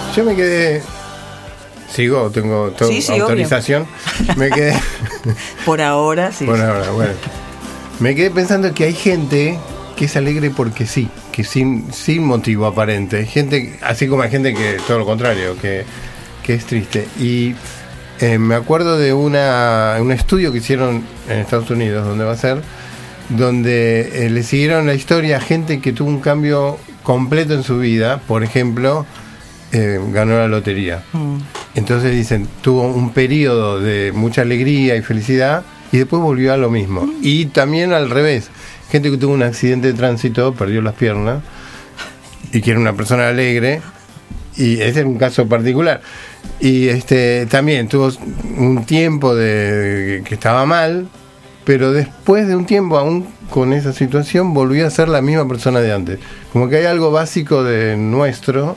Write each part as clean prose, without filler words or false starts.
yo me quedé... Sigo, tengo Sí, autorización. Me quedé... Por ahora, sí. Por ahora, bueno. Me quedé pensando que hay gente que es alegre porque sí, que sin motivo aparente. Hay gente, así como hay gente que todo lo contrario, que es triste. Y me acuerdo de un estudio que hicieron en Estados Unidos, donde va a ser, donde le siguieron la historia a gente que tuvo un cambio completo en su vida. Por ejemplo, ganó la lotería. Entonces dicen, tuvo un periodo de mucha alegría y felicidad y después volvió a lo mismo. Y también al revés, gente que tuvo un accidente de tránsito, perdió las piernas y que era una persona alegre, y ese es un caso particular. Y también tuvo un tiempo que estaba mal, pero después de un tiempo, aún con esa situación, volvió a ser la misma persona de antes. Como que hay algo básico de nuestro...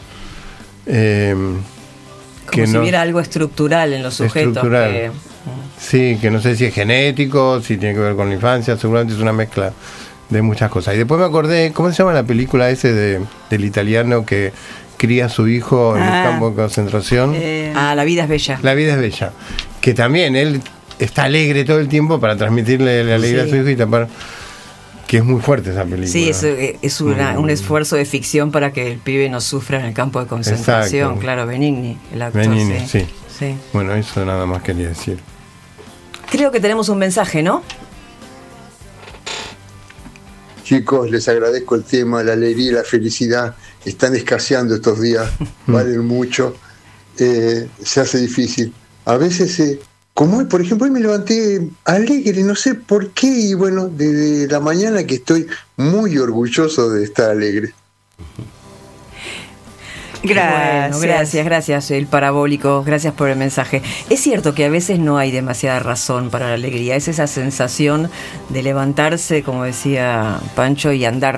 como si hubiera algo estructural en los sujetos. Sí, que no sé si es genético, si tiene que ver con la infancia, seguramente es una mezcla de muchas cosas. Y después me acordé, ¿cómo se llama la película del italiano que cría a su hijo en un campo de concentración? La vida es bella. La vida es bella. Que también él está alegre todo el tiempo para transmitirle la alegría a su hijo y tapar... Que es muy fuerte esa película. Sí, es un esfuerzo de ficción para que el pibe no sufra en el campo de concentración. Exacto. Claro, Benigni, el actor. Benigni, sí. Sí. Bueno, eso nada más quería decir. Creo que tenemos un mensaje, ¿no? Chicos, les agradezco el tema, la alegría y la felicidad. Están escaseando estos días, valen mucho. Se hace difícil. A veces... como hoy, por ejemplo, hoy me levanté alegre, no sé por qué, y bueno, desde la mañana que estoy muy orgulloso de estar alegre. Gracias, el parabólico, gracias por el mensaje. Es cierto que a veces no hay demasiada razón para la alegría, es esa sensación de levantarse, como decía Pancho, y andar